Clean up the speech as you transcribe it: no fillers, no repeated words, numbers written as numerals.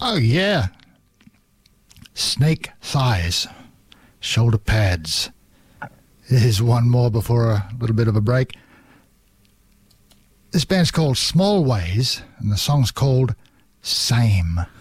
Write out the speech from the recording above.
Oh, yeah. Snake thighs, shoulder pads. Here's one more before a little bit of a break. This band's called Small Ways, and the song's called Same.